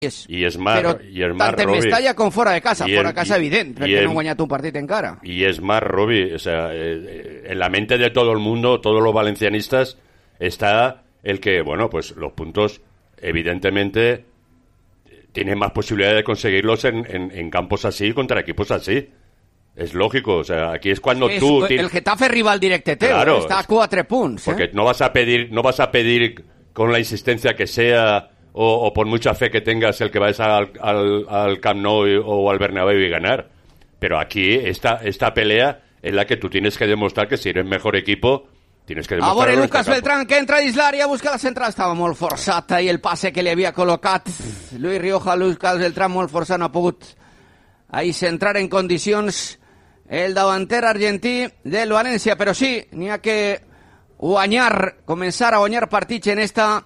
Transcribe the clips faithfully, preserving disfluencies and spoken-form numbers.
És, I és més, però i és més, tant en Robi. Mestalla com fora de casa, I fora el- de casa i- evident, i perquè el- no ha guanyat un partit encara. Y es más, Robbie, o sea, eh, en la mente de todo el mundo, todos los valencianistas, está el que, bueno, pues los puntos, evidentemente, tienen más posibilidad de conseguirlos en, en, en campos así, contra equipos así. Es lógico, o sea, aquí es cuando És, tú... el tienes- Getafe rival directe teu, Claro, està a es- quatre punts. Porque Eh? no vas a pedir, no vas a pedir con la insistencia que sea o, o por mucha fe que tengas el que vayas al, al, al Camp Nou y- o al Bernabéu y ganar. Pero aquí esta, esta pelea es la que tú tienes que demostrar que si eres mejor equipo, tienes que A demostrar... veure, Lucas Beltrán, que entra dins l'àrea, busca la central, estava molt forçat ahir el passe que li havia col·locat Luis Rioja. Lucas Beltrán molt forçat, no ha pogut ahir centrar en condicions el davanter argentí del València, però sí, n'hi ha que guanyar, començar a guanyar partits en esta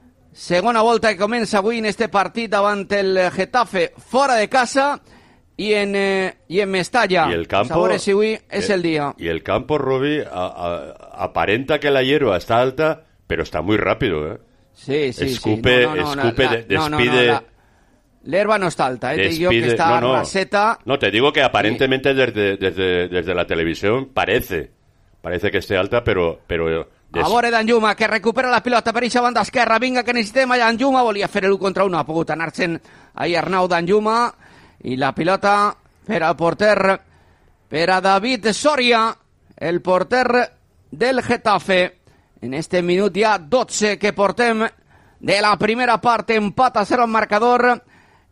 segona volta que comença avui en este partit davant el Getafe fora de casa i en, eh, i en Mestalla. Y el campo... A veure si avui és eh, el dia. Y el campo, Robbie, a- a- aparenta que la hierba está alta, pero está muy rápido, ¿eh? Sí, sí, Escupe- sí. No, no, no, escupe, la- de- no, no, no, despide- la- L'herba no està alta, eh? Te digo que Despide- está no, no. raseta. No, te digo que aparentemente desde, desde, desde la televisión parece, parece que esté alta, pero... pero des- A veure Danjuma, que recupera la pilota per eixa banda esquerra. Vinga, que necessitem a Danjuma. Volia fer l'u contra un, no ha pogut anar-se'n ahir Arnau Danjuma. I la pilota per al porter, per a David Soria, el porter del Getafe. En este minut ja dotze que portem de la primera part, empat a zero el marcador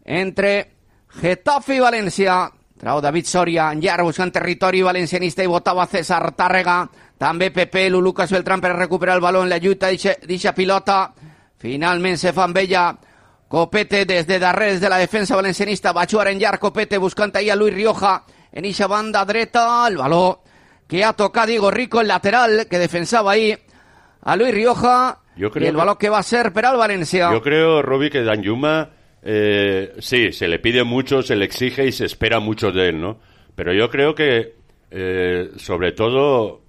entre Getafe i València. Trau David Soria en llarg buscant territori valencianista i votava César Tàrrega. També Pepe, Lu Lucas Beltrán per recuperar el baló en la lluita d'eixa pilota. Finalment se fa amb ella Copete des de darrere de la defensa valencianista. Va jugar en llarg Copete buscant ahir a Luis Rioja en eixa banda dreta. El baló que ha tocat Diego Rico, el lateral que defensava ahir a Luis Rioja. Yo creo Y el que- balón que va a ser per al València. Yo creo, Robbie, que Danjuma, eh, sí, se le pide mucho, se le exige y se espera mucho de él, ¿no? Pero yo creo que, eh, sobre todo,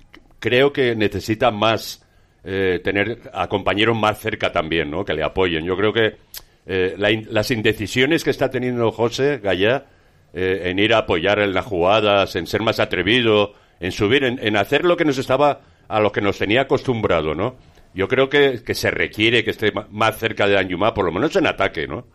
creo que necesita más eh, tener a compañeros más cerca también, ¿no? Que le apoyen. Yo creo que eh, la in- las indecisiones que está teniendo José Gallá eh, en ir a apoyar en las jugadas, en ser más atrevido, en subir, en, en hacer lo que nos estaba, a lo que nos tenía acostumbrado, ¿no? Yo creo que, que se requiere que esté ma- más cerca de Danjuma, por lo menos en ataque, ¿no?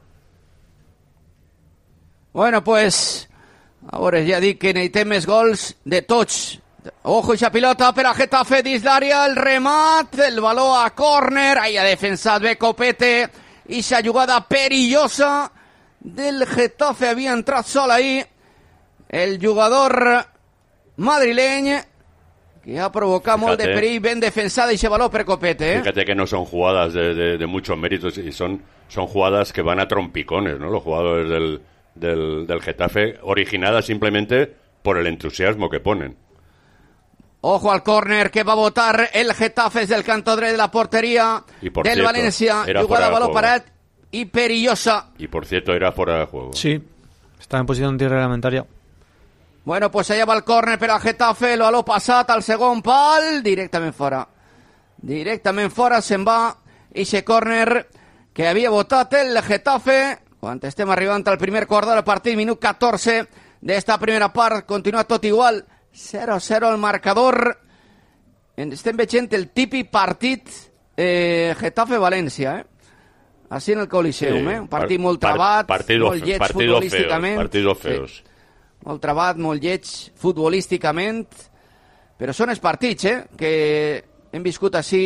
Bueno, pues, ahora ja dic que necessitem més gols de tots. Ojo, eixa pilota per a Getafe dins l'àrea, el remat, el baló a córner, ahí ha defensat bé Copete, eixa jugada perillosa del Getafe, havia entrat sol ahí el jugador madrileny, que ha provocat molt de Fíjate. perill, ben defensada eixe baló per Copete, eh? Fíjate que no son jugadas de, de, de muchos méritos y son, son jugadas que van a trompicones, ¿no? Los jugadores del, del, del Getafe, originadas simplemente por el entusiasmo que ponen. Ojo al córner que va a votar el Getafe desde el canto dret de la portería Y por del cierto, València. era Jugada fuera de baló juego. parat y perillosa. Y por cierto, era fuera de juego. Sí, está en posición antirreglamentaria. Bueno, pues allà va el córner per al Getafe, el baló passat al segon pal, directament fora. Directament fora se'n va eixe córner que havia votat el Getafe. Quan estem arribant al primer quart del partit, minut catorze d'esta primera part, continua tot igual, zero a zero el marcador. Estem veient el típic partit eh, Getafe-València, eh? Així en el Coliseum, eh? Un partit molt trabat, Par- partido, molt lleig partido feos, futbolísticament. partidos feos. Sí. Molt trabat, molt lleig futbolísticament, però són els partits eh, que hem viscut així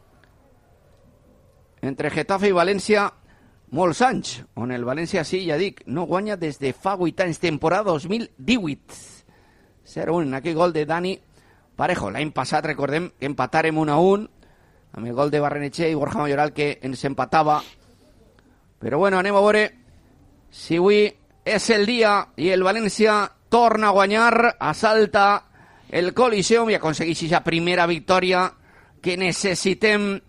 entre Getafe i València molts anys, on el València, sí, ja dic, no guanya des de fa vuit anys, temporada dos mil divuit. zero a un, en aquell gol de Dani Parejo. L'any passat, recordem, que empatàrem un a un, amb el gol de Barrenetxer i Borja Mayoral, que ens empatava. Però bueno, anem a veure si avui és el dia i el València torna a guanyar, assalta el Coliseum i aconsegueix aquesta primera victòria que necessitem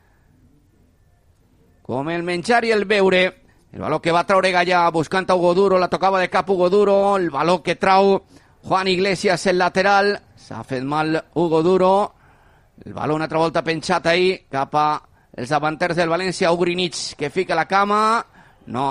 com el menjar i el beure. El baló que va traure Gallà buscant a Hugo Duro, la tocava de cap Hugo Duro, el baló que trau Juan Iglesias, el lateral, s'ha fet mal Hugo Duro, el baló una altra volta penjat ahí cap a els davanters del València, Ugrinich que fica la cama,